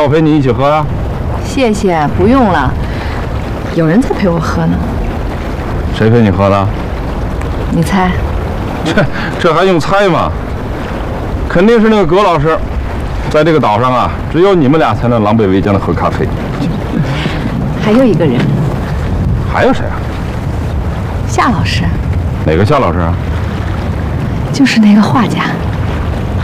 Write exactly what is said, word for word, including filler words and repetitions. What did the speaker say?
我陪你一起喝呀？ 谢谢，不用了，有人在陪我喝呢。 谁陪你喝的？ 你猜？ 这这还用猜吗？肯定是那个葛老师。在这个岛上啊，只有你们俩才能狼狈为奸的喝咖啡。 还有一个人。 还有谁啊？ 夏老师。 哪个夏老师啊？ 就是那个画家。